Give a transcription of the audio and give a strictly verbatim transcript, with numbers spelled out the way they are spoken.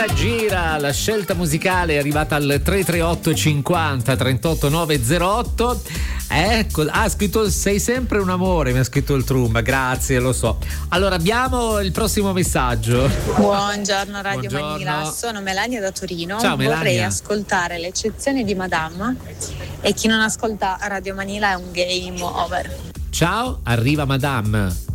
Gira, la scelta musicale è arrivata al tre tre otto cinquanta trentotto nove zero otto. Ecco, ha scritto sei sempre un amore, mi ha scritto il Trumba, grazie, lo so. Allora abbiamo il prossimo messaggio. Buongiorno Radio Buongiorno. Manila, sono Melania da Torino. Ciao, Melania. Vorrei ascoltare l'eccezione di Madame e chi non ascolta Radio Manila è un game over. Ciao, arriva Madame.